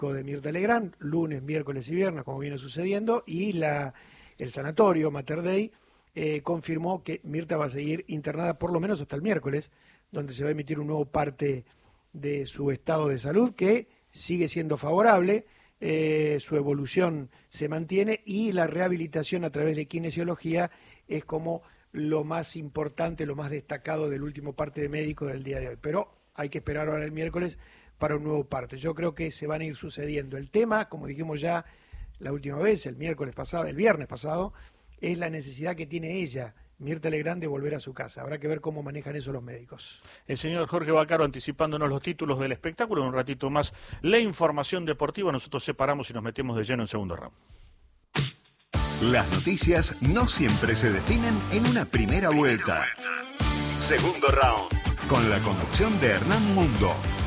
médico de Mirta Legrand, lunes, miércoles y viernes, como viene sucediendo, y el sanatorio Mater Dei confirmó que Mirta va a seguir internada por lo menos hasta el miércoles, donde se va a emitir un nuevo parte de su estado de salud, que sigue siendo favorable, su evolución se mantiene y la rehabilitación a través de kinesiología es como lo más importante, lo más destacado del último parte de médico del día de hoy. Pero hay que esperar ahora el miércoles para un nuevo parte. Yo creo que se van a ir sucediendo. El tema, como dijimos ya la última vez, el viernes pasado, es la necesidad que tiene ella, Mirta Legrand, de volver a su casa. Habrá que ver cómo manejan eso los médicos. El señor Jorge Vaccaro anticipándonos los títulos del espectáculo. En un ratito más la información deportiva. Nosotros separamos y nos metemos de lleno en segundo round. Las noticias no siempre se definen en una primera vuelta. Segundo round, con la conducción de Hernán Mundo.